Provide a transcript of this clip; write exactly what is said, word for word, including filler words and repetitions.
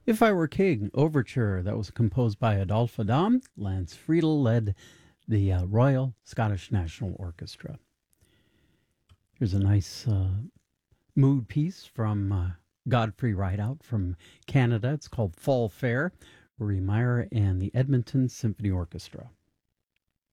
If I Were King Overture, that was composed by Adolphe Adam. Lance Friedel led the uh, Royal Scottish National Orchestra. Here's a nice uh, mood piece from uh, Godfrey Rideout from Canada. It's called Fall Fair, Rory Meyer and the Edmonton Symphony Orchestra.